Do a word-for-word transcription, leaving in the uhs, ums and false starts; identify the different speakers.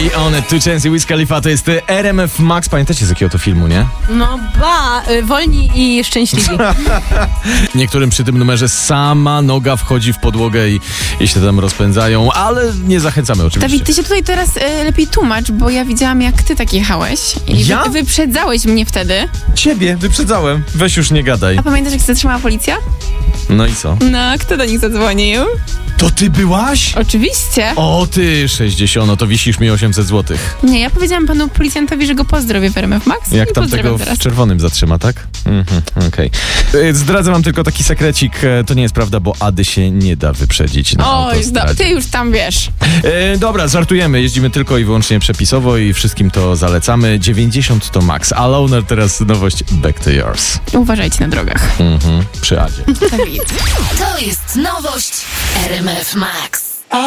Speaker 1: Carry On It, Two Chainz i Wiz Khalifa, to jest R M F Max. Pamiętacie z jakiego to filmu, nie?
Speaker 2: No ba, y, wolni i szczęśliwi.
Speaker 1: Niektórym przy tym numerze sama noga wchodzi w podłogę i, i się tam rozpędzają, ale nie zachęcamy oczywiście.
Speaker 3: Dawid, ty się tutaj teraz y, lepiej tłumacz, bo ja widziałam, jak ty tak jechałeś. I
Speaker 1: Ja?
Speaker 3: wy, wyprzedzałeś mnie wtedy.
Speaker 1: Ciebie wyprzedzałem. Weź już nie gadaj.
Speaker 3: A pamiętasz, jak się zatrzymała policja?
Speaker 1: No i co?
Speaker 3: No, kto do nich zadzwonił?
Speaker 1: To ty byłaś?
Speaker 3: Oczywiście.
Speaker 1: O ty, sześćdziesiąt, no to wisisz mi osiemset złotych.
Speaker 3: Nie, ja powiedziałam panu policjantowi, że go pozdrowię w R M F Max.
Speaker 1: Jak
Speaker 3: i
Speaker 1: tam
Speaker 3: pozdrawiam
Speaker 1: tego
Speaker 3: teraz.
Speaker 1: w czerwonym zatrzyma, tak? Mhm, okej. Okay. Zdradzę wam tylko taki sekrecik. To nie jest prawda, bo Ady się nie da wyprzedzić na
Speaker 3: Oj,
Speaker 1: autostradzie.
Speaker 3: ty już tam wiesz.
Speaker 1: E, dobra, żartujemy. Jeździmy tylko i wyłącznie przepisowo i wszystkim to zalecamy. dziewięćdziesiąt to max. A Loner teraz nowość Back to Yours.
Speaker 3: Uważajcie na drogach.
Speaker 1: Mhm, przy Adzie.
Speaker 3: Dawid.
Speaker 4: To jest nowość R M F Max.